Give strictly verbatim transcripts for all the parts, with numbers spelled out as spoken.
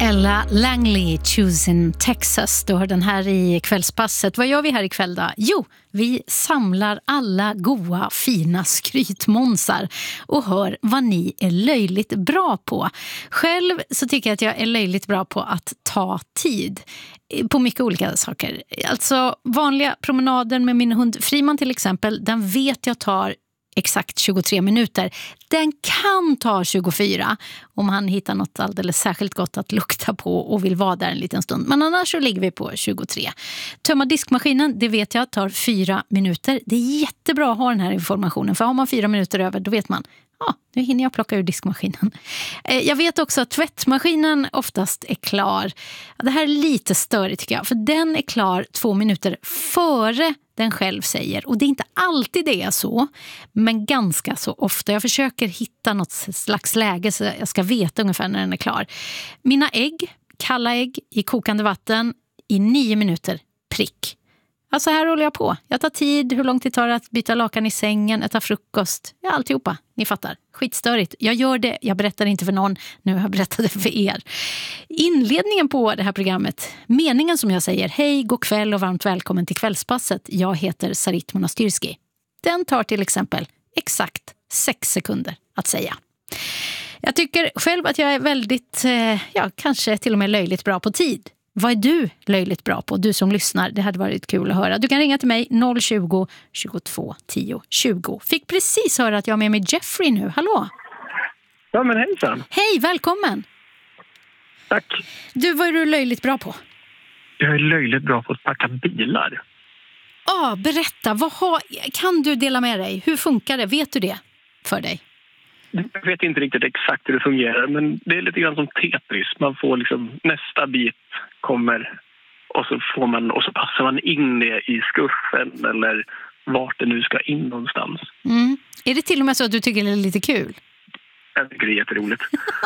Ella Langley, Choosing Texas. Du har den här i kvällspasset. Vad gör vi här ikväll då? Jo, vi samlar alla goa, fina skrytmånsar och hör vad ni är löjligt bra på. Själv så tycker jag att jag är löjligt bra på att ta tid på mycket olika saker. Alltså vanliga promenader med min hund Friman till exempel, den vet jag tar exakt tjugotre minuter. Den kan ta tjugofyra om han hittar något alldeles särskilt gott att lukta på och vill vara där en liten stund. Men annars så ligger vi på tjugotre. Tömma diskmaskinen, det vet jag, tar fyra minuter. Det är jättebra att ha den här informationen. För har man fyra minuter över, då vet man, ja, nu hinner jag plocka ur diskmaskinen. Jag vet också att tvättmaskinen oftast är klar. Det här är lite störigt tycker jag. För den är klar två minuter före den själv säger. Och det är inte alltid det är så. Men ganska så ofta. Jag försöker hitta något slags läge så jag ska veta ungefär när den är klar. Mina ägg, kalla ägg i kokande vatten i nio minuter prick. Alltså här håller jag på. Jag tar tid, hur lång tid tar det att byta lakan i sängen, äta frukost. Ja, alltihopa. Ni fattar. Skitstörigt. Jag gör det, jag berättar inte för någon. Nu har jag berättat det för er. Inledningen på det här programmet. Meningen som jag säger, hej, god kväll och varmt välkommen till kvällspasset. Jag heter Sarit Monastyrski. Den tar till exempel exakt sex sekunder att säga. Jag tycker själv att jag är väldigt, ja, kanske till och med löjligt bra på tid. Vad är du löjligt bra på? Du som lyssnar, det hade varit kul att höra. Du kan ringa till mig noll tjugo, tjugotvå, tio, tjugo. Fick precis höra att jag är med mig Jeffrey nu. Hallå? Ja, men hejsan. Hej, välkommen. Tack. Du, vad är du löjligt bra på? Jag är löjligt bra på att packa bilar. Ja, ah, berätta. Vad har, kan du dela med dig? Hur funkar det? Vet du det för dig? Jag vet inte riktigt exakt hur det fungerar, men det är lite grann som Tetris. Man får liksom, nästa bit kommer och så får man, och så passar man in det i skuffen eller vart det nu ska in någonstans. Mm. Är det till och med så att du tycker det är lite kul? Jag tycker det är jätteroligt.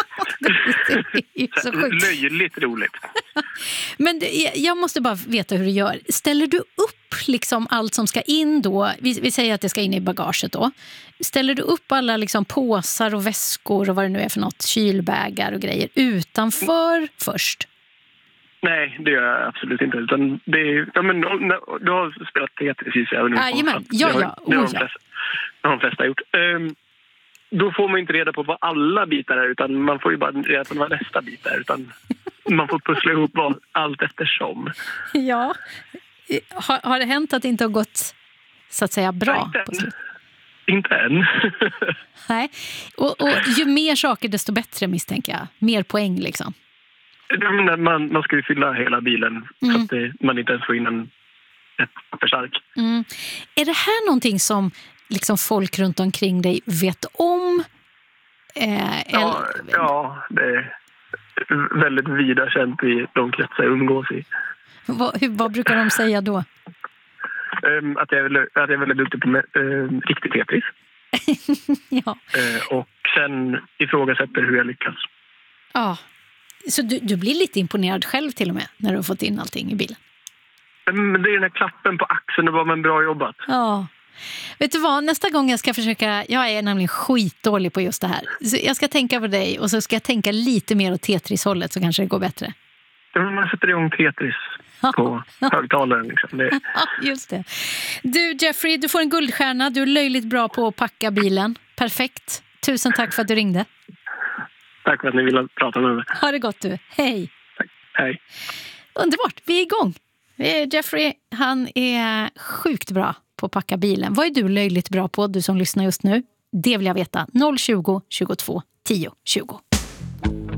Det är så sjukt. Löjligt roligt. Men jag måste bara veta hur du gör. Ställer du upp liksom allt som ska in då? Vi, vi säger att det ska in i bagaget då. Ställer du upp alla liksom påsar och väskor och vad det nu är för något, kylbägar och grejer utanför först? Nej, det gör jag absolut inte. Utan det är, ja, men, du har spelat Tetris i sig. Jajamän, ja, ja. Det har, det har, de, flesta, det har de flesta gjort. Um, Då får man inte reda på vad alla bitar är, utan man får ju bara reda på vad nästa bit är. Utan man får pussla ihop allt eftersom. Ja. Har, har det hänt att det inte har gått så att säga bra? Nej, på slut? Inte än. Nej. Och, och ju mer saker desto bättre misstänker jag. Mer poäng liksom. Man, man ska ju fylla hela bilen mm. så att det, man inte ens får in en, ett pappersark. Mm. Är det här någonting som liksom folk runt omkring dig vet om? Eh, ja, eller... ja, det är väldigt vida känt i de kretsar jag umgås i. Vad, hur, vad brukar de säga då? Um, att, jag är, att jag är väldigt duktig på uh, riktigt Tetris. Ja. Uh, och sen ifrågasätter hur jag lyckas. Ja, så du, du blir lite imponerad själv till och med när du har fått in allting i bilen? Men det är den här klappen på axeln och vad man bra jobbat. Ja. Vet du vad, nästa gång jag ska försöka, jag är nämligen skitdålig på just det här. Så jag ska tänka på dig och så ska jag tänka lite mer åt Tetris-hållet så kanske det går bättre. Man sätter igång Tetris på högtalaren. Liksom. Det... Ja, just det. Du Jeffrey, du får en guldstjärna. Du är löjligt bra på att packa bilen. Perfekt. Tusen tack för att du ringde. Tack för att ni ville prata med mig. Ha det gott du. Hej. Tack. Hej. Underbart, vi är igång. Jeffrey, han är sjukt bra på att packa bilen. Vad är du löjligt bra på, du som lyssnar just nu? Det vill jag veta. noll tjugo, tjugotvå, tio, tjugo.